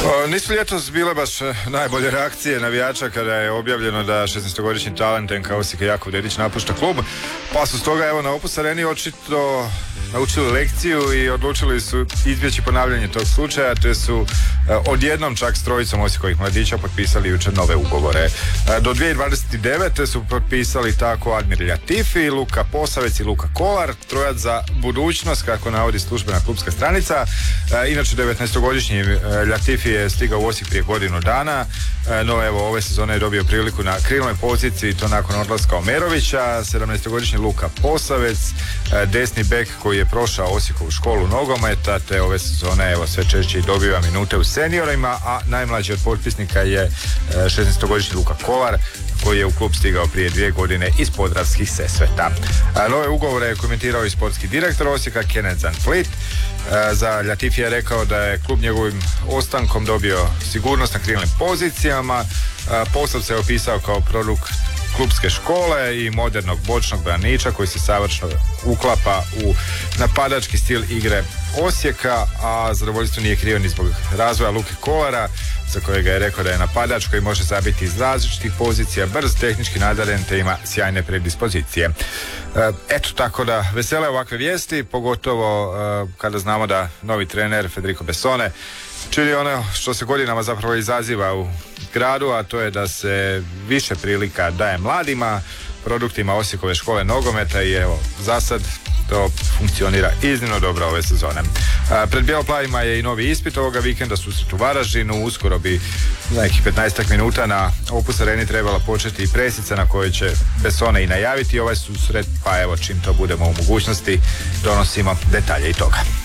Nisu ljetos bile baš najbolje reakcije navijača kada je objavljeno da 16-godišnji talent NK Osijeka Jakov Dedić napušta klub, pa su stoga evo na Opus Areni očito naučili lekciju i odlučili su izbjeći ponavljanje tog slučaja, te su odjednom čak s trojicom Osijekovih mladića potpisali jučer nove ugovore. Do 2029. su potpisali tako Admir Ljatifi, Luka Posavec i Luka Kolar, trojac za budućnost, kako navodi službena klubska stranica. Inače 19-godišnji Ljatifi je stigao u Osijek prije godinu dana, no evo ove sezone je dobio priliku na krilnoj poziciji i to nakon odlaska Omerovića. 17-godišnji Luka Posavec, desni bek koji je prošao Osijekovu školu nogometa, te ove sezone evo sve češće dobiva minute u seniorima, a najmlađi od potpisnika je 16-godišnji Luka Kolar koji je u klub stigao prije 2 godine iz Podravskih Sesveta. Nove ugovore je komentirao i sportski direktor Osijeka Kenneth Zanflit. Za Ljatifi je rekao da je klub njegovim ostankom dobio sigurnost na krilnim pozicijama. Posavec se opisao kao produkt klubske škole i modernog bočnog braniča koji se savršeno uklapa u napadački stil igre Osijeka, a zadovoljstvo nije krivo ni zbog razvoja Luke Kolara, za kojega je rekao da je napadač koji može zabiti iz različitih pozicija, brz, tehnički nadaren te ima sjajne predispozicije. Eto, tako da vesele ovakve vijesti, pogotovo kada znamo da novi trener Federico Bessone čini ono što se godinama zapravo izaziva u gradu, a to je da se više prilika daje mladima, produktima Osijekove škole nogometa i evo, za sad to funkcionira iznimno dobro ove sezone. Pred Bijeloplavima je i novi ispit ovoga vikenda, susret u Varaždinu. Uskoro bi za nekih 15 minuta na Opus Areni trebala početi i presica na kojoj će Bessone i najaviti ovaj susret, pa evo čim to budemo u mogućnosti donosimo detalje i toga.